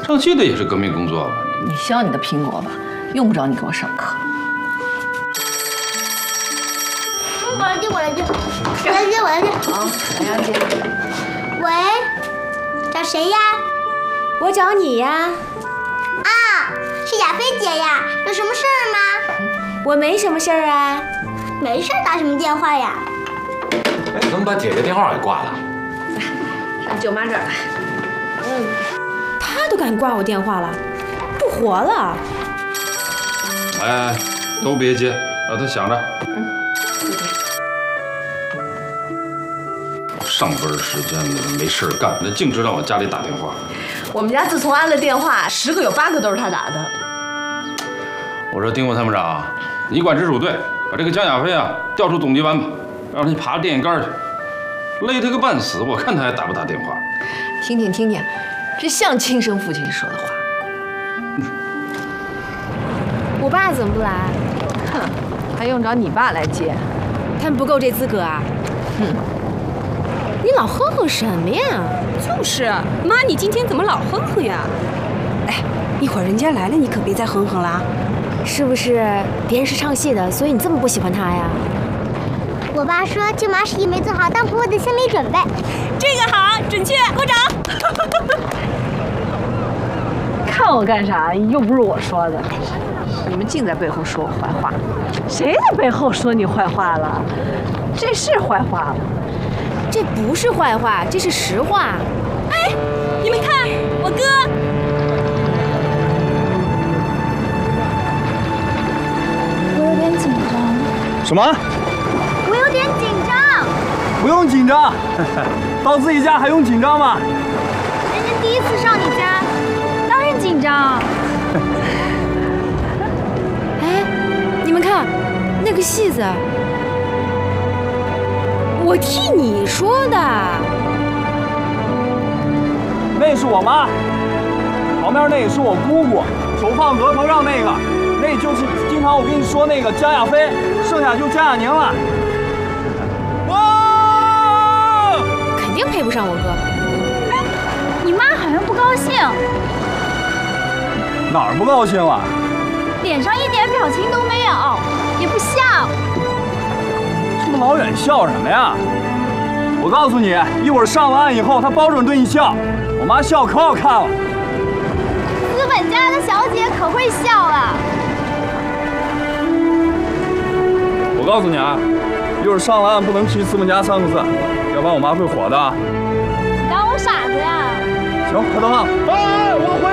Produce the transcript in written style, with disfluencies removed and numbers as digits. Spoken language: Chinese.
上戏的也是革命工作吧？ 你削你的苹果吧，用不着你给我上课。 我来接。好， 来杨姐。 喂，找谁呀？ 我找你呀。 啊，是亚菲姐呀，有什么事儿吗？ 我没什么事儿啊。 没事，打什么电话呀？ 哎，怎么把姐姐电话给挂了？ 上舅妈这儿来。 他都敢挂我电话了，不活了。 哎，都别接，让他想着。上班时间的没事干，那净知道往家里打电话。 我们家自从安了电话，10个有8个都是他打的。 我说丁副参谋长，你管直属队，把这个江亚飞啊调出总机班吧，让他去爬电线杆去，累他个半死，我看他还打不打电话。 听听，这像亲生父亲说的话。 我爸怎么不来？ 哼，还用着你爸来接？ 他们不够这资格啊！ 哼， 你老哼哼什么呀？ 就是妈，你今天怎么老哼哼呀？哎，一会儿人家来了，你可别再哼哼了。 是不是别人是唱戏的，所以你这么不喜欢他呀？ 我爸说舅妈实习没做好当婆婆的心理准备。 这个好，准确，鼓掌。 看我干啥？又不是我说的。你们净在背后说我坏话。谁在背后说你坏话了？这是坏话吗？ 这不是坏话，这是实话。 哎，你们看，我哥。 我有点紧张。 什么？ 我有点紧张。 不用紧张，到自己家还用紧张吗？ 人家第一次上你家，当然紧张。 哎，你们看，那个戏子，我替你说的。 那是我妈，旁边那也是我姑姑，手放额头上那个，那就是经常我跟你说那个江亚飞，剩下就江亚宁了。哇！ 肯定配不上我哥。 你妈好像不高兴， 哪儿不高兴了？ 脸上一点表情都没有，也不笑。 这么老远笑什么呀？我告诉你，一会儿上了岸以后，她保准对你笑。我妈笑可好看了。 资本家的小姐可会笑了。 我告诉你啊，一会儿上了岸不能提资本家3个字，要不然我妈会火的。 你当我傻子呀？ 行，开灯了。哎，我